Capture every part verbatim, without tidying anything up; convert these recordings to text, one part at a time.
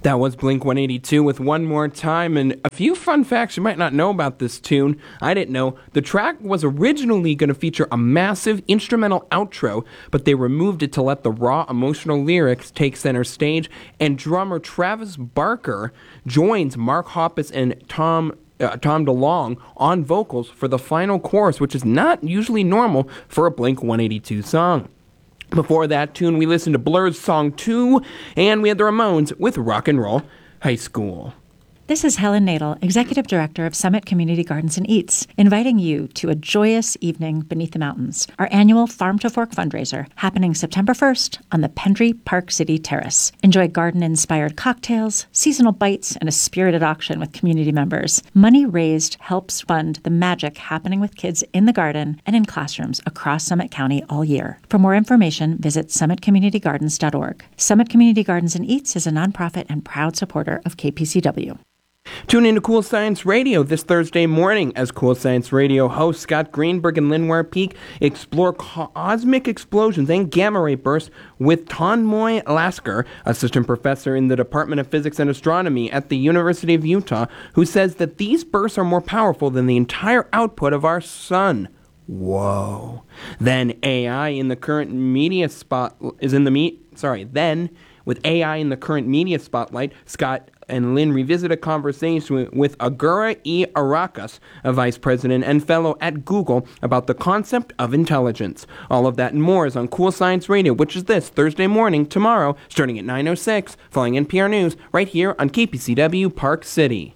That was Blink one eighty-two with One More Time, and a few fun facts you might not know about this tune. I didn't know. The track was originally going to feature a massive instrumental outro, but they removed it to let the raw emotional lyrics take center stage, and drummer Travis Barker joins Mark Hoppus and Tom Uh, Tom DeLonge on vocals for the final chorus, which is not usually normal for a Blink one eighty-two song. Before that tune, we listened to Blur's Song two, and we had the Ramones with Rock and Roll High School. This is Helen Nadel, Executive Director of Summit Community Gardens and Eats, inviting you to a joyous evening beneath the mountains, our annual Farm to Fork fundraiser happening September first on the Pendry Park City Terrace. Enjoy garden-inspired cocktails, seasonal bites, and a spirited auction with community members. Money raised helps fund the magic happening with kids in the garden and in classrooms across Summit County all year. For more information, visit summit community gardens dot org. Summit Community Gardens and Eats is a nonprofit and proud supporter of K P C W. Tune in to Cool Science Radio this Thursday morning as Cool Science Radio hosts Scott Greenberg and Linwar Peak explore cosmic explosions and gamma ray bursts with Tonmoy Lasker, assistant professor in the Department of Physics and Astronomy at the University of Utah, who says that these bursts are more powerful than the entire output of our sun. Whoa. Then A I in the current media spot is in the meet. Sorry. Then with A I in the current media spotlight, Scott and Lynn revisit a conversation with Agura E. Arakas, a vice president and fellow at Google, about the concept of intelligence. All of that and more is on Cool Science Radio, which is this Thursday morning, tomorrow, starting at nine oh six, following N P R News, right here on K P C W Park City.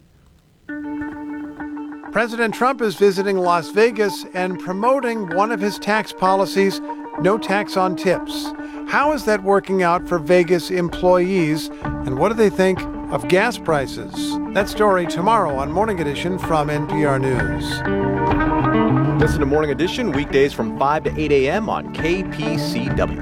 President Trump is visiting Las Vegas and promoting one of his tax policies, no tax on tips. How is that working out for Vegas employees, and what do they think of gas prices? That story tomorrow on Morning Edition from N P R News. Listen to Morning Edition weekdays from five to eight a.m. on K P C W.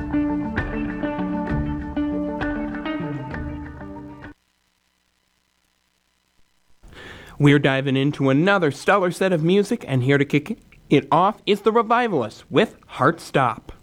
We're diving into another stellar set of music, and here to kick it off is the Revivalists with Heart Stop.